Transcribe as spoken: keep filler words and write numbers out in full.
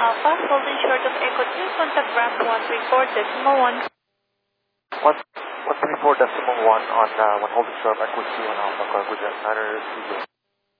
Alpha, holding short of Echo two, contact ramp one three four decimal one. one three four decimal one on uh, one holding short, Echo two on Alpha, Cargo Jet Niner.